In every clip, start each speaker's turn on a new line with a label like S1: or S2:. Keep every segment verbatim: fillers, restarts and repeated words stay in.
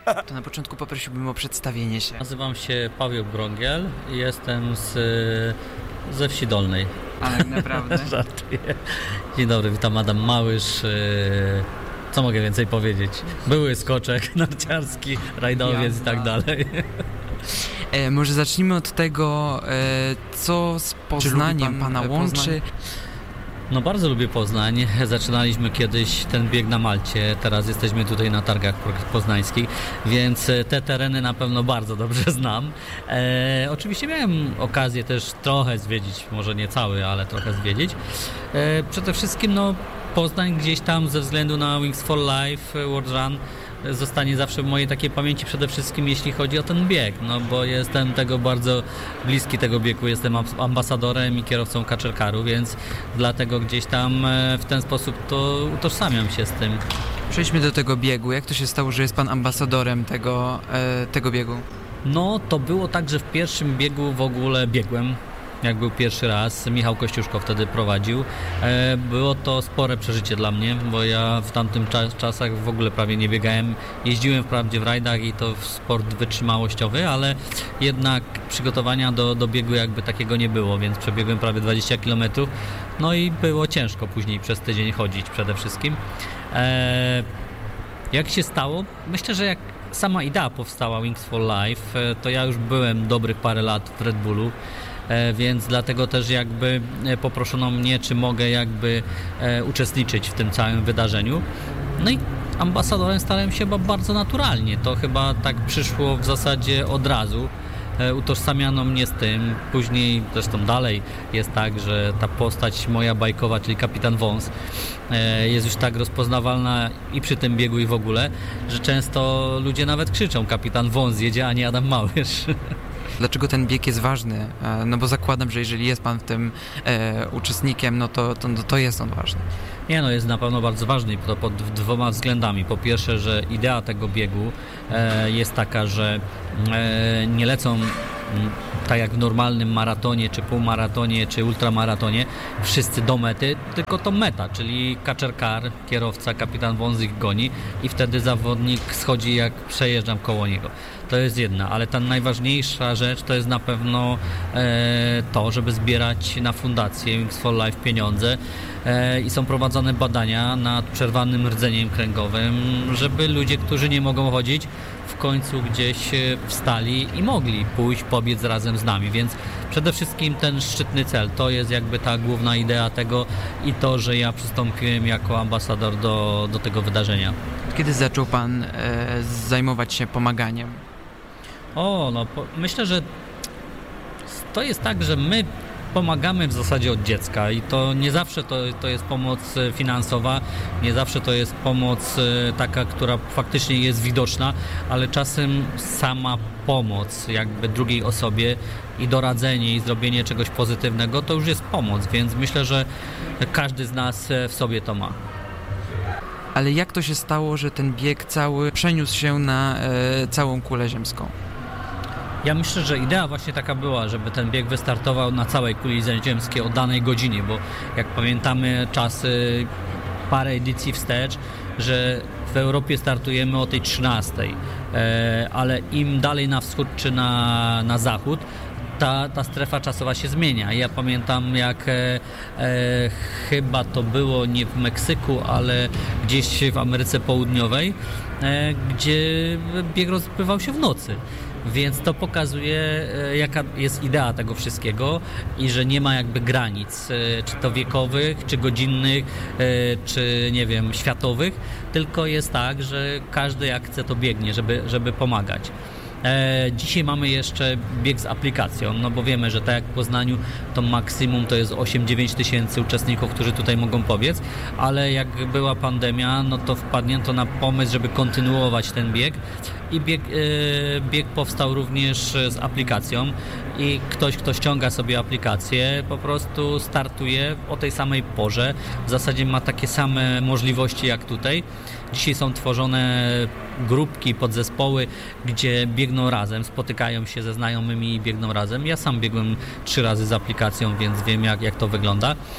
S1: To na początku poprosiłbym o przedstawienie się.
S2: Nazywam się Paweł Brągiel i jestem z, ze Wsi Dolnej.
S1: Ale naprawdę?
S2: Żartuję. Dzień dobry, witam Adam Małysz. Co mogę więcej powiedzieć? Były skoczek narciarski, rajdowiec i tak dalej.
S1: E, może zacznijmy od tego, e, co z Poznaniem pan, pana łączy. Poznań?
S2: No bardzo lubię Poznań. Zaczynaliśmy kiedyś ten bieg na Malcie, teraz jesteśmy tutaj na targach poznańskich, więc te tereny na pewno bardzo dobrze znam. E, oczywiście miałem okazję też trochę zwiedzić, może nie cały, ale trochę zwiedzić. E, przede wszystkim no Poznań gdzieś tam ze względu na Wings for Life, World Run zostanie zawsze w mojej takiej pamięci przede wszystkim jeśli chodzi o ten bieg, no bo jestem tego bardzo bliski tego biegu, jestem ambasadorem i kierowcą kaczerkaru, więc dlatego gdzieś tam w ten sposób to utożsamiam się z tym.
S1: Przejdźmy do tego biegu. Jak to się stało, że jest pan ambasadorem tego, e, tego biegu?
S2: No to było tak, że w pierwszym biegu w ogóle biegłem. Jak był pierwszy raz, Michał Kościuszko wtedy prowadził. Było to spore przeżycie dla mnie, bo ja w tamtym czas, czasach w ogóle prawie nie biegałem. Jeździłem wprawdzie w rajdach i to w sport wytrzymałościowy, ale jednak przygotowania do, do biegu jakby takiego nie było, więc przebiegłem prawie dwadzieścia kilometrów. No i było ciężko później przez tydzień chodzić przede wszystkim. Eee, jak się stało? Myślę, że jak sama idea powstała Wings for Life, to ja już byłem dobrych parę lat w Red Bullu. Więc dlatego też jakby poproszono mnie, czy mogę jakby uczestniczyć w tym całym wydarzeniu. No i ambasadorem stałem się chyba bardzo naturalnie. To chyba tak przyszło w zasadzie od razu. Utożsamiano mnie z tym. Później, zresztą dalej jest tak, że ta postać moja bajkowa, czyli kapitan Wąs, jest już tak rozpoznawalna i przy tym biegu i w ogóle, że często ludzie nawet krzyczą: kapitan Wąs jedzie, a nie Adam Małysz.
S1: Dlaczego ten bieg jest ważny? No bo zakładam, że jeżeli jest pan w tym e, uczestnikiem, no to, to, to jest on ważny.
S2: Nie, no jest na pewno bardzo ważny to pod dwoma względami. Po pierwsze, że idea tego biegu e, jest taka, że e, nie lecą tak jak w normalnym maratonie, czy półmaratonie, czy ultramaratonie wszyscy do mety, tylko to meta, czyli kaczerkar, kierowca, kapitan Wąs ich goni i wtedy zawodnik schodzi, jak przejeżdżam koło niego. To jest jedna, ale ta najważniejsza rzecz to jest na pewno e, to, żeby zbierać na fundację Wings for Life pieniądze e, i są prowadzone badania nad przerwanym rdzeniem kręgowym, żeby ludzie, którzy nie mogą chodzić, w końcu gdzieś wstali i mogli pójść, pobiec razem z nami, więc przede wszystkim ten szczytny cel, to jest jakby ta główna idea tego i to, że ja przystąpiłem jako ambasador do, do tego wydarzenia.
S1: Kiedy zaczął pan e, zajmować się pomaganiem?
S2: O, no po, myślę, że to jest tak, że my pomagamy w zasadzie od dziecka i to nie zawsze to, to jest pomoc finansowa, nie zawsze to jest pomoc taka, która faktycznie jest widoczna, ale czasem sama pomoc jakby drugiej osobie i doradzenie i zrobienie czegoś pozytywnego to już jest pomoc, więc myślę, że każdy z nas w sobie to ma.
S1: Ale jak to się stało, że ten bieg cały przeniósł się na e, całą kulę ziemską?
S2: Ja myślę, że idea właśnie taka była, żeby ten bieg wystartował na całej kuli ziemskiej o danej godzinie, bo jak pamiętamy czasy, parę edycji wstecz, że w Europie startujemy o tej trzynastej, e, ale im dalej na wschód czy na, na zachód, Ta, ta strefa czasowa się zmienia. Ja pamiętam, jak e, e, chyba to było nie w Meksyku, ale gdzieś w Ameryce Południowej, e, gdzie bieg rozgrywał się w nocy. Więc to pokazuje, e, jaka jest idea tego wszystkiego i że nie ma jakby granic, e, czy to wiekowych, czy godzinnych, e, czy nie wiem, światowych, tylko jest tak, że każdy jak chce to biegnie, żeby, żeby pomagać. E, dzisiaj mamy jeszcze bieg z aplikacją, no bo wiemy, że tak jak w Poznaniu to maksimum to jest osiem dziewięć tysięcy uczestników, którzy tutaj mogą pobiec, ale jak była pandemia, no to wpadnięto na pomysł, żeby kontynuować ten bieg i bieg, e, bieg powstał również z aplikacją i ktoś, kto ściąga sobie aplikację, po prostu startuje o tej samej porze, w zasadzie ma takie same możliwości jak tutaj. Dzisiaj są tworzone grupki, podzespoły, gdzie biegną razem, spotykają się ze znajomymi i biegną razem. Ja sam biegłem trzy razy z aplikacją, więc wiem jak, jak to wygląda.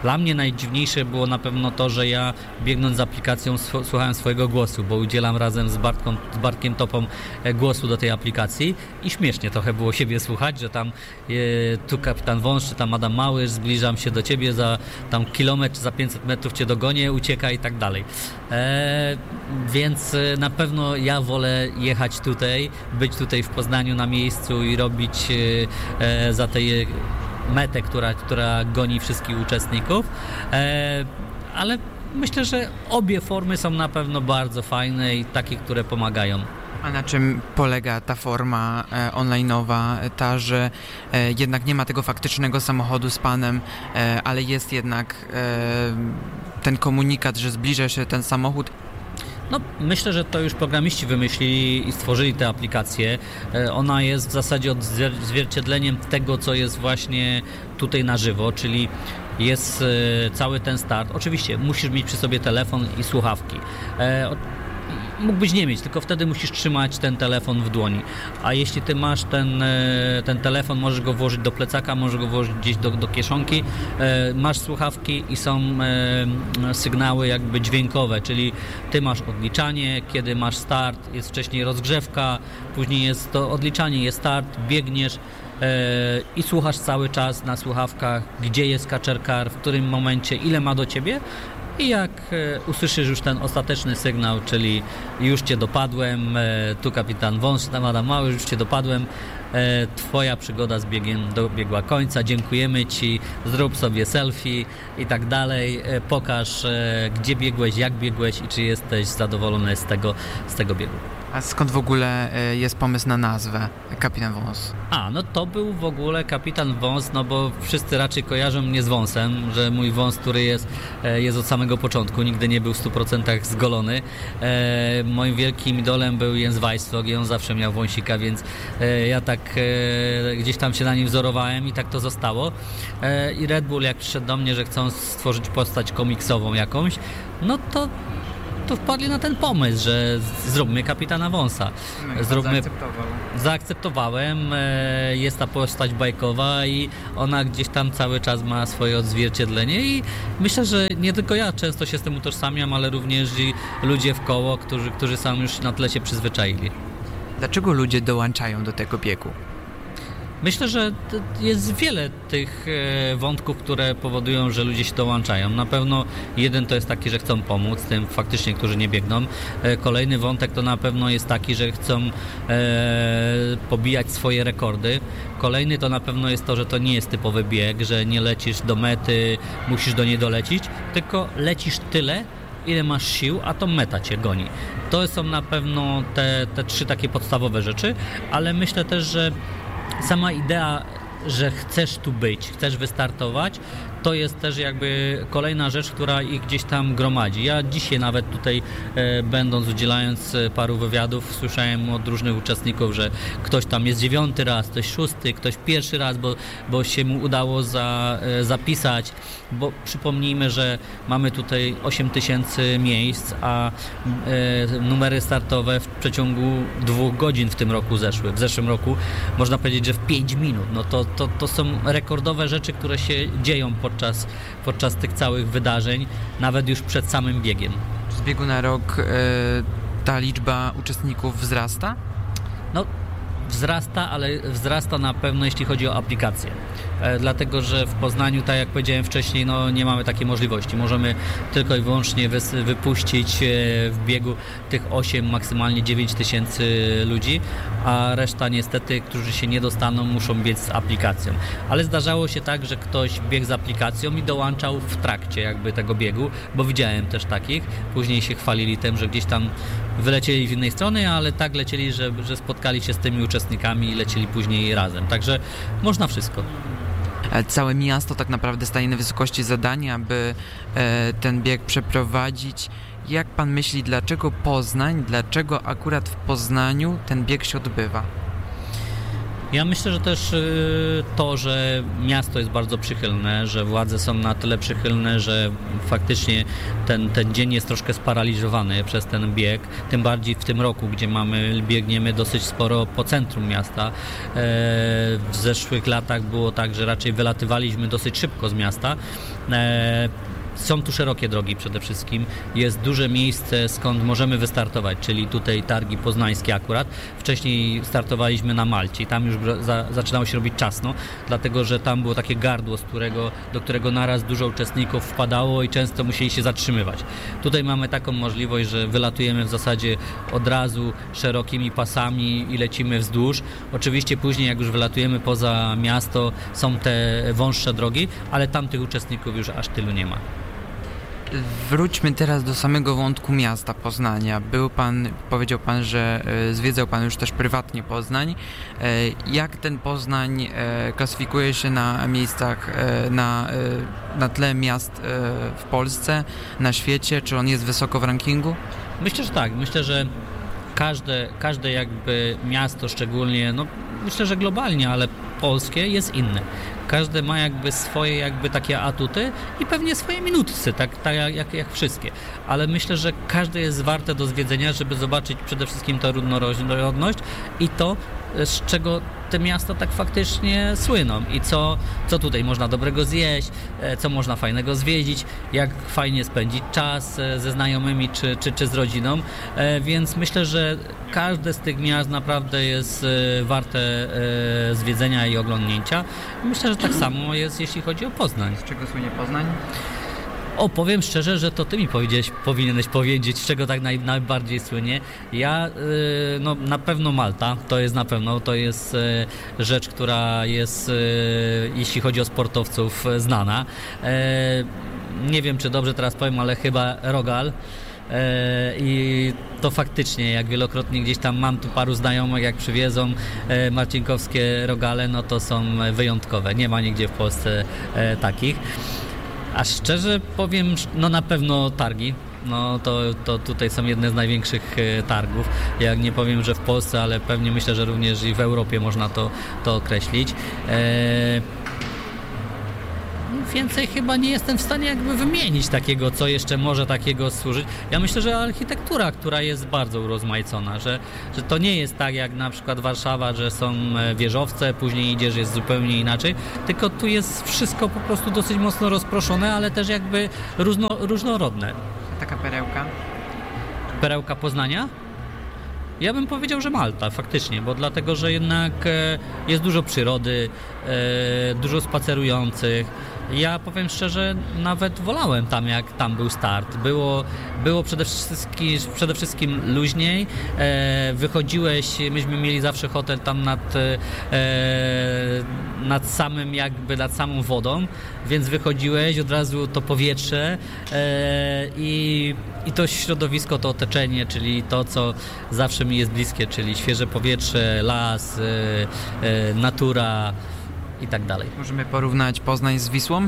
S2: Dla mnie najdziwniejsze było na pewno to, że ja biegnąc z aplikacją słuchałem swojego głosu, bo udzielam razem z, Bartką, z Bartkiem Topą głosu do tej aplikacji i śmiesznie trochę było siebie słuchać, że tam e, tu kapitan Wąs, czy tam Adam Małysz, zbliżam się do ciebie za tam kilometr, za pięćset metrów cię dogonię, uciekaj i tak dalej. E, więc na pewno ja wolę jechać tutaj, być tutaj w Poznaniu na miejscu i robić e, za tej metę, która, która goni wszystkich uczestników, e, ale myślę, że obie formy są na pewno bardzo fajne i takie, które pomagają.
S1: A na czym polega ta forma e, online'owa, ta, że e, jednak nie ma tego faktycznego samochodu z panem, e, ale jest jednak e, ten komunikat, że zbliża się ten samochód?
S2: No, myślę, że to już programiści wymyślili i stworzyli tę aplikację. Ona jest w zasadzie odzwierciedleniem tego, co jest właśnie tutaj na żywo, czyli jest cały ten start. Oczywiście musisz mieć przy sobie telefon i słuchawki. Mógłbyś nie mieć, tylko wtedy musisz trzymać ten telefon w dłoni. A jeśli ty masz ten, ten telefon, możesz go włożyć do plecaka, możesz go włożyć gdzieś do, do kieszonki, masz słuchawki i są sygnały jakby dźwiękowe, czyli ty masz odliczanie, kiedy masz start, jest wcześniej rozgrzewka, później jest to odliczanie, jest start, biegniesz i słuchasz cały czas na słuchawkach, gdzie jest kaczerkar, w którym momencie, ile ma do ciebie. I jak e, usłyszysz już ten ostateczny sygnał, czyli już cię dopadłem, e, tu kapitan Wąs, tam Adam Małysz, już cię dopadłem, e, twoja przygoda z biegiem dobiegła końca, dziękujemy ci, zrób sobie selfie i tak dalej, e, pokaż e, gdzie biegłeś, jak biegłeś i czy jesteś zadowolony z tego, z tego biegu.
S1: A skąd w ogóle jest pomysł na nazwę Kapitan Wąs?
S2: A, no to był w ogóle Kapitan Wąs, no bo wszyscy raczej kojarzą mnie z wąsem, że mój wąs, który jest, jest od samego początku, nigdy nie był w stu procentach zgolony. E, moim wielkim idolem był Jens Weißflog i on zawsze miał wąsika, więc e, ja tak e, gdzieś tam się na nim wzorowałem i tak to zostało. E, I Red Bull jak przyszedł do mnie, że chcą stworzyć postać komiksową jakąś, no to to wpadli na ten pomysł, że zróbmy Kapitana Wąsa.
S1: No
S2: zróbmy...
S1: zaakceptował.
S2: Zaakceptowałem, jest ta postać bajkowa i ona gdzieś tam cały czas ma swoje odzwierciedlenie i myślę, że nie tylko ja często się z tym utożsamiam, ale również i ludzie w koło, którzy, którzy są już na tyle się przyzwyczaili.
S1: Dlaczego ludzie dołączają do tego biegu?
S2: Myślę, że jest wiele tych wątków, które powodują, że ludzie się dołączają. Na pewno jeden to jest taki, że chcą pomóc tym faktycznie, którzy nie biegną. Kolejny wątek to na pewno jest taki, że chcą pobijać swoje rekordy. Kolejny to na pewno jest to, że to nie jest typowy bieg, że nie lecisz do mety, musisz do niej dolecić, tylko lecisz tyle, ile masz sił, a to meta cię goni. To są na pewno te, te trzy takie podstawowe rzeczy, ale myślę też, że sama idea, że chcesz tu być, chcesz wystartować, to jest też jakby kolejna rzecz, która ich gdzieś tam gromadzi. Ja dzisiaj nawet tutaj e, będąc, udzielając paru wywiadów, słyszałem od różnych uczestników, że ktoś tam jest dziewiąty raz, ktoś szósty, ktoś pierwszy raz, bo, bo się mu udało za, e, zapisać, bo przypomnijmy, że mamy tutaj osiem tysięcy miejsc, a e, numery startowe w przeciągu dwóch godzin w tym roku zeszły. W zeszłym roku można powiedzieć, że w pięć minut. No to, to, to są rekordowe rzeczy, które się dzieją podczas Podczas, podczas tych całych wydarzeń, nawet już przed samym biegiem.
S1: Z biegu na rok y, ta liczba uczestników wzrasta?
S2: No, wzrasta, ale wzrasta na pewno jeśli chodzi o aplikację. E, dlatego, że w Poznaniu, tak jak powiedziałem wcześniej, no nie mamy takiej możliwości. Możemy tylko i wyłącznie wys- wypuścić e, w biegu tych osiem, maksymalnie dziewięć tysięcy ludzi, a reszta niestety, którzy się nie dostaną, muszą biec z aplikacją. Ale zdarzało się tak, że ktoś biegł z aplikacją i dołączał w trakcie jakby tego biegu, bo widziałem też takich. Później się chwalili tym, że gdzieś tam wylecieli w innej strony, ale tak lecieli, że, że spotkali się z tymi uczestnikami i lecieli później razem. Także można wszystko.
S1: Całe miasto tak naprawdę staje na wysokości zadania, aby e, ten bieg przeprowadzić. Jak pan myśli, dlaczego Poznań, dlaczego akurat w Poznaniu ten bieg się odbywa?
S2: Ja myślę, że też y, to, że miasto jest bardzo przychylne, że władze są na tyle przychylne, że faktycznie ten, ten dzień jest troszkę sparaliżowany przez ten bieg, tym bardziej w tym roku, gdzie mamy, biegniemy dosyć sporo po centrum miasta. E, w zeszłych latach było tak, że raczej wylatywaliśmy dosyć szybko z miasta. E, Są tu szerokie drogi przede wszystkim, jest duże miejsce, skąd możemy wystartować, czyli tutaj targi poznańskie akurat. Wcześniej startowaliśmy na Malcie i tam już za, zaczynało się robić czasno, dlatego że tam było takie gardło, z którego, do którego naraz dużo uczestników wpadało i często musieli się zatrzymywać. Tutaj mamy taką możliwość, że wylatujemy w zasadzie od razu szerokimi pasami i lecimy wzdłuż. Oczywiście później, jak już wylatujemy poza miasto, są te wąższe drogi, ale tam tych uczestników już aż tylu nie ma.
S1: Wróćmy teraz do samego wątku miasta Poznania. Był pan, powiedział pan, że e, zwiedzał pan już też prywatnie Poznań. E, jak ten Poznań e, klasyfikuje się na miejscach, e, na, e, na tle miast e, w Polsce, na świecie? Czy on jest wysoko w rankingu?
S2: Myślę, że tak. Myślę, że każde, każde jakby miasto szczególnie, no myślę, że globalnie, ale polskie jest inne. Każde ma jakby swoje jakby takie atuty i pewnie swoje minusy, tak, tak jak, jak wszystkie. Ale myślę, że każde jest warte do zwiedzenia, żeby zobaczyć przede wszystkim tę różnorodność i to, z czego te miasta tak faktycznie słyną i co, co tutaj można dobrego zjeść, co można fajnego zwiedzić, jak fajnie spędzić czas ze znajomymi czy, czy, czy z rodziną, więc myślę, że każde z tych miast naprawdę jest warte zwiedzenia i oglądnięcia. Myślę, że tak samo jest, jeśli chodzi o Poznań.
S1: Z czego słynie Poznań?
S2: O, powiem szczerze, że to ty mi powiedziałeś, powinieneś powiedzieć, z czego tak naj, najbardziej słynie. Ja, yy, no na pewno Malta, to jest na pewno, to jest yy, rzecz, która jest, yy, jeśli chodzi o sportowców, yy, znana. Yy, nie wiem, czy dobrze teraz powiem, ale chyba Rogal. I to faktycznie, jak wielokrotnie gdzieś tam mam tu paru znajomych, jak przywiezą marcinkowskie rogale, no to są wyjątkowe. Nie ma nigdzie w Polsce takich. A szczerze powiem, no na pewno targi. No to, to tutaj są jedne z największych targów. Jak nie powiem, że w Polsce, ale pewnie myślę, że również i w Europie można to, to określić. Więcej chyba nie jestem w stanie jakby wymienić takiego, co jeszcze może takiego służyć. Ja myślę, że architektura, która jest bardzo urozmaicona, że, że to nie jest tak jak na przykład Warszawa, że są wieżowce, później idziesz, jest zupełnie inaczej, tylko tu jest wszystko po prostu dosyć mocno rozproszone, ale też jakby różno, różnorodne.
S1: Taka perełka?
S2: Perełka Poznania? Ja bym powiedział, że Malta, faktycznie, bo dlatego, że jednak jest dużo przyrody, dużo spacerujących. Ja powiem szczerze, nawet wolałem tam, jak tam był start. Było, było przede wszystkim, przede wszystkim luźniej. Wychodziłeś, myśmy mieli zawsze hotel tam nad, nad samym jakby, nad samą wodą, więc wychodziłeś, od razu to powietrze i, i to środowisko, to otoczenie, czyli to, co zawsze mi jest bliskie, czyli świeże powietrze, las, natura i tak dalej.
S1: Możemy porównać Poznań z Wisłą?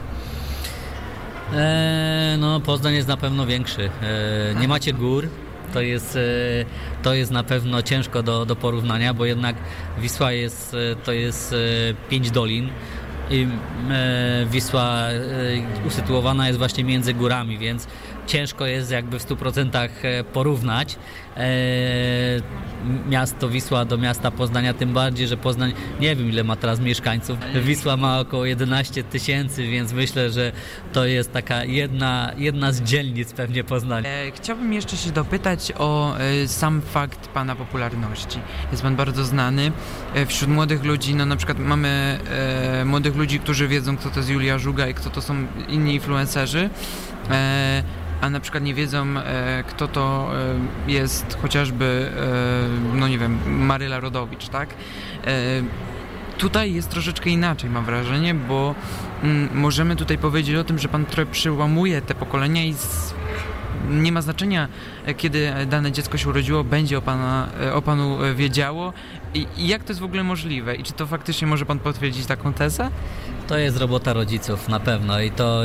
S2: E, no, Poznań jest na pewno większy. E, nie macie gór. To jest, e, to jest na pewno ciężko do, do porównania, bo jednak Wisła jest, e, to jest e, pięć dolin. I e, Wisła e, usytuowana jest właśnie między górami, więc ciężko jest jakby w stu procentach porównać e, miasto Wisła do miasta Poznania, tym bardziej, że Poznań, nie wiem ile ma teraz mieszkańców, Wisła ma około jedenaście tysięcy, więc myślę, że to jest taka jedna, jedna z dzielnic pewnie Poznania.
S1: E, chciałbym jeszcze się dopytać o e, sam fakt pana popularności. Jest pan bardzo znany. E, wśród młodych ludzi, no na przykład mamy e, młodych ludzi, którzy wiedzą, kto to jest Julia Żuga i kto to są inni influencerzy. E, a na przykład nie wiedzą, e, kto to e, jest chociażby, e, no nie wiem, Maryla Rodowicz, tak? E, tutaj jest troszeczkę inaczej, mam wrażenie, bo mm, możemy tutaj powiedzieć o tym, że pan trochę przełamuje te pokolenia i z, nie ma znaczenia, kiedy dane dziecko się urodziło, będzie o, pana, o panu wiedziało. I, I jak to jest w ogóle możliwe? I czy to faktycznie może pan potwierdzić taką tezę?
S2: To jest robota rodziców, na pewno. I to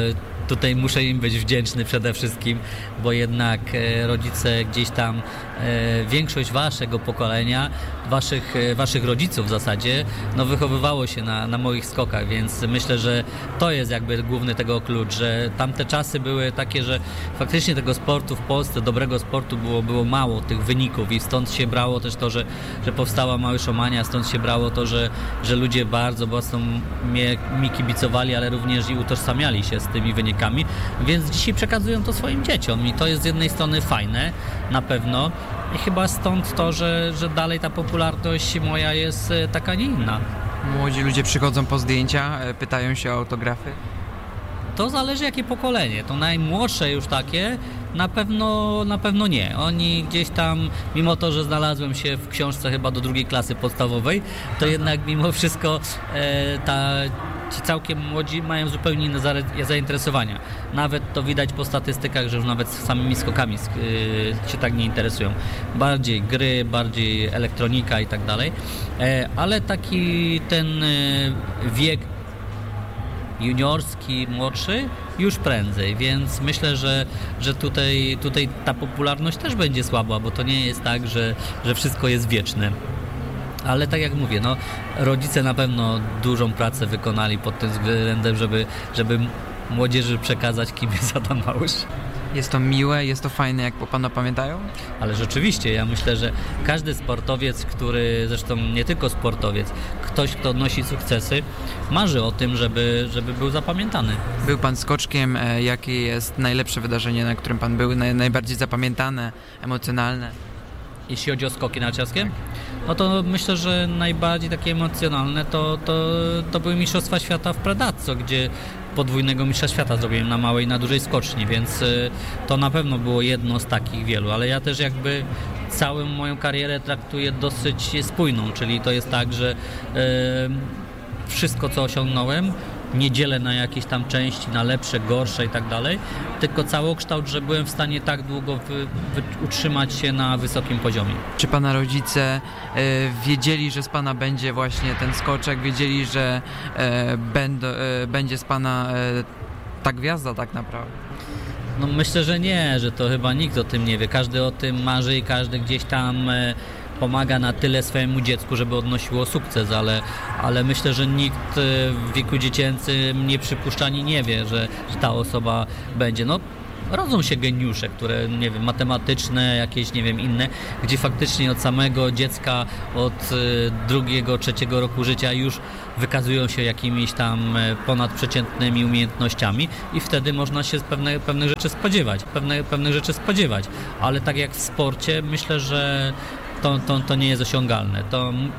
S2: tutaj muszę im być wdzięczny przede wszystkim, bo jednak rodzice gdzieś tam, większość waszego pokolenia, waszych, waszych rodziców w zasadzie, no wychowywało się na, na moich skokach, więc myślę, że to jest jakby główny tego klucz, że tamte czasy były takie, że faktycznie tego sportu w Polsce, dobrego sportu było, było mało, tych wyników i stąd się brało też to, że, że powstała Mały Szomania, stąd się brało to, że, że ludzie bardzo mocno mnie, mi kibicowali, ale również i utożsamiali się z tymi wynikami, więc dzisiaj przekazują to swoim dzieciom i to jest z jednej strony fajne, na pewno, i chyba stąd to, że, że dalej ta popularność moja jest taka, nie inna.
S1: Młodzi ludzie przychodzą po zdjęcia, pytają się o autografy?
S2: To zależy jakie pokolenie. To najmłodsze już takie na pewno, na pewno nie. Oni gdzieś tam, mimo to, że znalazłem się w książce chyba do drugiej klasy podstawowej, to jednak mimo wszystko e, ta, ci całkiem młodzi mają zupełnie inne zainteresowania. Nawet to widać po statystykach, że już nawet z samymi skokami e, się tak nie interesują. Bardziej gry, bardziej elektronika i tak dalej. E, ale taki ten e, wiek juniorski, młodszy, już prędzej, więc myślę, że, że tutaj, tutaj ta popularność też będzie słaba, bo to nie jest tak, że, że wszystko jest wieczne. Ale tak jak mówię, no, rodzice na pewno dużą pracę wykonali pod tym względem, żeby, żeby młodzieży przekazać, kim jest Adam Małysz.
S1: Jest to miłe, jest to fajne, jak po Pana pamiętają?
S2: Ale rzeczywiście, ja myślę, że każdy sportowiec, który, zresztą nie tylko sportowiec, ktoś, kto odnosi sukcesy, marzy o tym, żeby, żeby był zapamiętany.
S1: Był Pan skoczkiem. Jakie jest najlepsze wydarzenie, na którym Pan był, najbardziej zapamiętane, emocjonalne?
S2: Jeśli chodzi o skoki narciarskie, no to myślę, że najbardziej takie emocjonalne to, to, to były Mistrzostwa Świata w Predazzo, gdzie podwójnego mistrza świata zrobiłem na małej i na dużej skoczni, więc to na pewno było jedno z takich wielu, ale ja też jakby całą moją karierę traktuję dosyć spójną, czyli to jest tak, że e, wszystko co osiągnąłem nie dzielę na jakieś tam części, na lepsze, gorsze i tak dalej, tylko całokształt, że byłem w stanie tak długo wy, wy, utrzymać się na wysokim poziomie.
S1: Czy Pana rodzice e, wiedzieli, że z Pana będzie właśnie ten skoczek, wiedzieli, że e, będ, e, będzie z Pana e, ta gwiazda tak naprawdę?
S2: No myślę, że nie, że to chyba nikt o tym nie wie. Każdy o tym marzy i każdy gdzieś tam e, pomaga na tyle swojemu dziecku, żeby odnosiło sukces, ale, ale myślę, że nikt w wieku dziecięcym nie przypuszcza ani nie wie, że, że ta osoba będzie. No, rodzą się geniusze, które, nie wiem, matematyczne, jakieś, nie wiem, inne, gdzie faktycznie od samego dziecka, od drugiego, trzeciego roku życia już wykazują się jakimiś tam ponadprzeciętnymi umiejętnościami i wtedy można się pewne, pewnych rzeczy spodziewać, pewne, pewnych rzeczy spodziewać, ale tak jak w sporcie, myślę, że To, to, to nie jest osiągalne. To